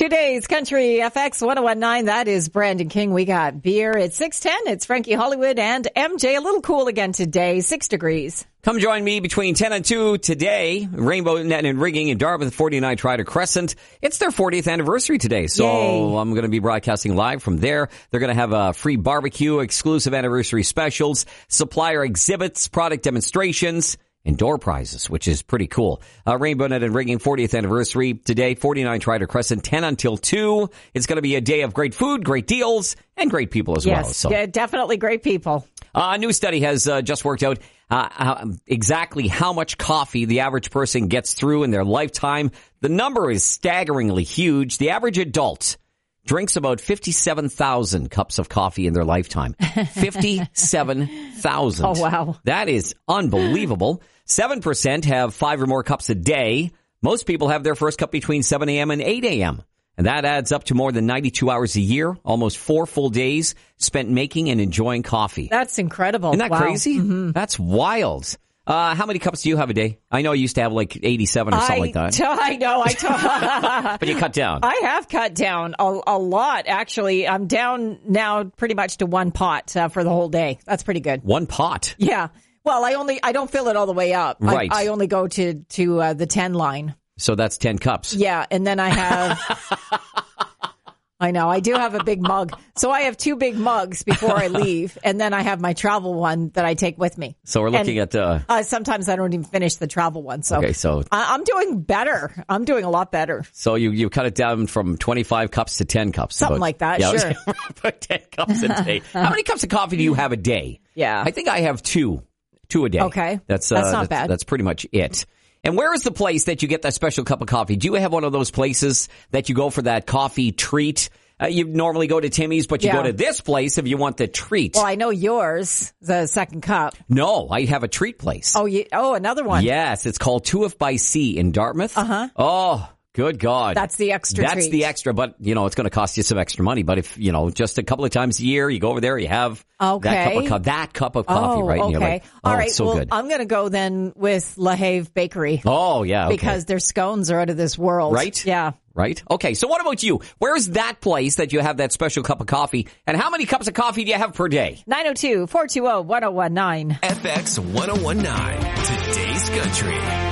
Today's Country FX 1019, that is Brandon King. We got beer at 6:10. It's Frankie Hollywood and MJ. A little cool again today, 6 degrees. Come join me between 10 and 2 today. Rainbow Net and Rigging in Dartmouth, 49 Trider Crescent. It's their 40th anniversary today, so Yay. I'm going to be broadcasting live from there. They're going to have a free barbecue, exclusive anniversary specials, supplier exhibits, product demonstrations, and door prizes, which is pretty cool. Rainbow Net and Rigging 40th anniversary today, 49 Trider Crescent, 10 until 2. It's going to be a day of great food, great deals, and great people as well. So. Yeah, definitely great people. A new study has just worked out exactly how much coffee the average person gets through in their lifetime. The number is staggeringly huge. The average adult drinks about 57,000 cups of coffee in their lifetime. 57,000. Oh, wow. That is unbelievable. 7% have 5 or more cups a day. Most people have their first cup between 7 a.m. and 8 a.m. And that adds up to more than 92 hours a year, almost 4 full days spent making and enjoying coffee. That's incredible. Isn't that wow. crazy? Mm-hmm. That's wild. How many cups do you have a day? I know I used to have like 87 or something like that. I know. But you cut down. I have cut down a lot, actually. I'm down now pretty much to 1 pot for the whole day. That's pretty good. 1 pot? Yeah. Well, I don't fill it all the way up. Right. I only go to the 10 line. So that's 10 cups. Yeah. And then I have... I know. I do have a big mug. So I have 2 big mugs before I leave. And then I have my travel one that I take with me. So we're looking at... sometimes I don't even finish the travel one. So, okay, so I'm doing better. I'm doing a lot better. So you cut it down from 25 cups to 10 cups. Something like that, yeah, sure. About 10 cups a day. How many cups of coffee do you have a day? Yeah. I think I have 2 a day. Okay. That's not bad. That's pretty much it. And where is the place that you get that special cup of coffee? Do you have one of those places that you go for that coffee treat? You normally go to Timmy's, but you go to this place if you want the treat. Well, I know yours, the second cup. No, I have a treat place. Oh, another one. Yes, it's called 2F by C in Dartmouth. Uh-huh. Oh, good God. That's the extra treat. That's the extra, but, it's going to cost you some extra money. But if, just a couple of times a year, you go over there, you have that cup of coffee, right? Okay. And you're like, all right. so well, good. I'm going to go then with La Have Bakery. Oh, yeah. Okay. Because their scones are out of this world. Right? Yeah. Right? Okay, so what about you? Where's that place that you have that special cup of coffee? And how many cups of coffee do you have per day? 902-420-1019. FX 1019, today's country.